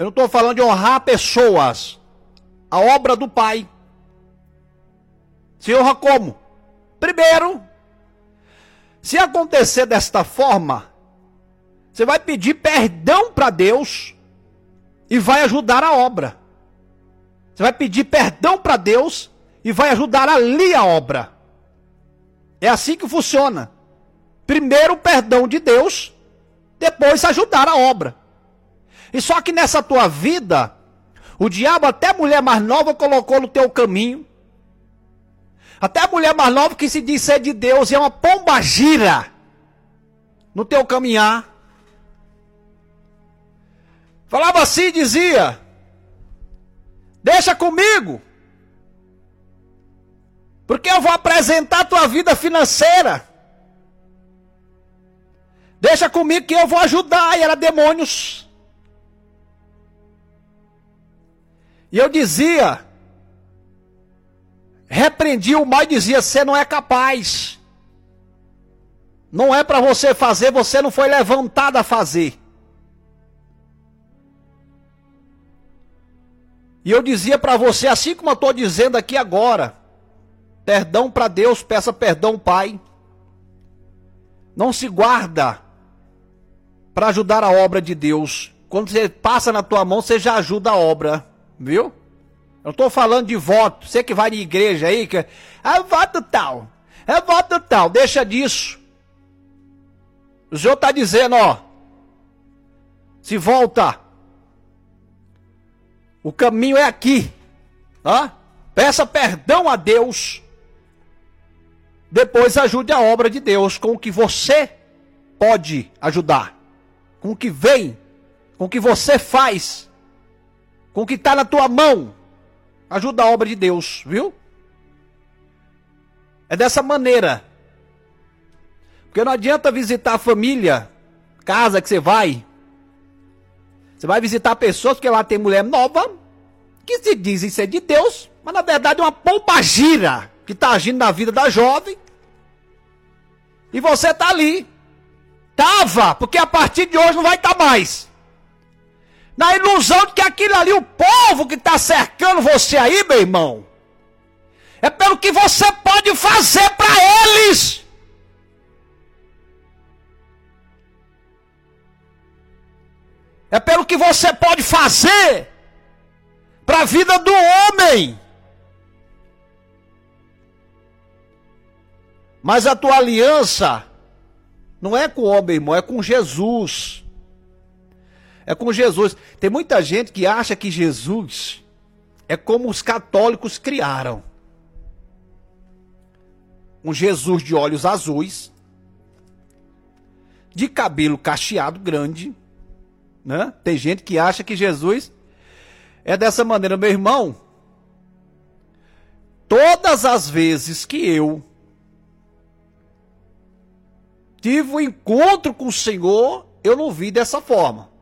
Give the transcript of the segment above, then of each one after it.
Eu não estou falando de honrar pessoas. A obra do Pai. Se honra como? Primeiro, se acontecer desta forma, você vai pedir perdão para Deus e vai ajudar a obra. Você vai pedir perdão para Deus e vai ajudar ali a obra. É assim que funciona. Primeiro o perdão de Deus, depois ajudar a obra. E só que nessa tua vida, o diabo até a mulher mais nova colocou no teu caminho. Até a mulher mais nova que se diz ser de Deus e é uma pombagira no teu caminhar. Falava assim, dizia: deixa comigo, porque eu vou apresentar a tua vida financeira. Deixa comigo que eu vou ajudar. E era demônios. E eu dizia, repreendia o mal e dizia: você não é capaz. Não é para você fazer, você não foi levantado a fazer. E eu dizia para você, assim como eu estou dizendo aqui agora: perdão para Deus, peça perdão, Pai. Não se guarda para ajudar a obra de Deus. Quando você passa na tua mão, você já ajuda a obra, viu? Eu não estou falando de voto. Você que vai de igreja aí, que voto tal, voto tal, deixa disso. O Senhor está dizendo, ó, se volta, o caminho é aqui, tá? Peça perdão a Deus, depois ajude a obra de Deus com o que você pode ajudar, com o que vem, com o que você faz, com o que está na tua mão. Ajuda a obra de Deus, viu? É dessa maneira. Porque não adianta visitar a família, casa que você vai. Você vai visitar pessoas porque lá tem mulher nova, que se dizem ser de Deus, mas na verdade é uma pombagira que está agindo na vida da jovem. E você está ali. Tava, porque a partir de hoje não vai estar mais. Na ilusão de que aquilo ali, o povo que está cercando você aí, meu irmão, é pelo que você pode fazer para eles. É pelo que você pode fazer para a vida do homem. Mas a tua aliança não é com o homem, irmão, é com Jesus. É com Jesus. Tem muita gente que acha que Jesus é como os católicos criaram. Um Jesus de olhos azuis, de cabelo cacheado grande, né? Tem gente que acha que Jesus é dessa maneira. Meu irmão, todas as vezes que eu tive um encontro com o Senhor, eu não vi dessa forma.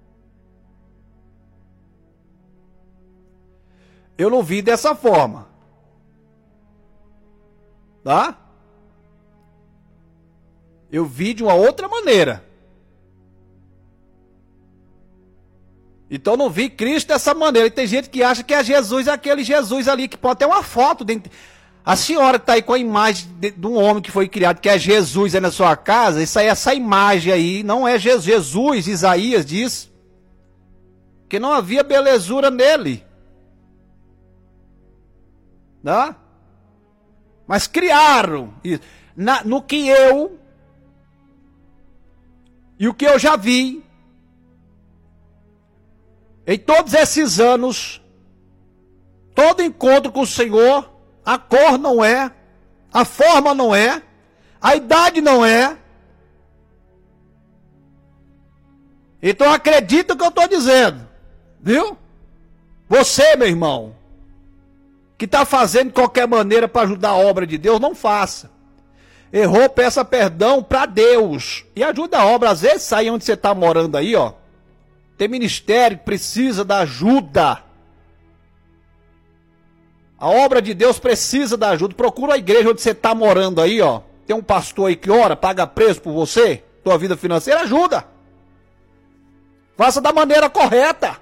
Eu não vi dessa forma. Tá? Eu vi de uma outra maneira. Então não vi Cristo dessa maneira. E tem gente que acha que é Jesus, aquele Jesus ali, que pode ter uma foto dentro. A senhora que está aí com a imagem de um homem que foi criado, que é Jesus aí na sua casa, isso aí, essa imagem aí não é Jesus. Jesus, Isaías diz que não havia belezura nele. Né? Mas criaram isso. No que eu e o que eu já vi em todos esses anos, todo encontro com o Senhor, a cor não é, a forma não é, a idade não é. Então acredita no que eu estou dizendo, viu? Você, meu irmão, que está fazendo de qualquer maneira para ajudar a obra de Deus, não faça. Errou, peça perdão para Deus e ajuda a obra. Às vezes sai onde você está morando aí, ó, tem ministério que precisa da ajuda. A obra de Deus precisa da ajuda. Procura a igreja onde você está morando aí, ó. Tem um pastor aí que ora, paga preço por você, tua vida financeira, ajuda. Faça da maneira correta.